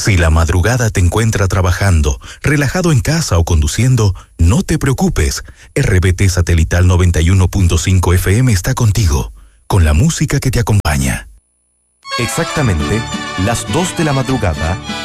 Si la madrugada te encuentra trabajando, relajado en casa o conduciendo, no te preocupes. RBT Satelital 91.5 FM está contigo, con la música que te acompaña. Exactamente las 2 de la madrugada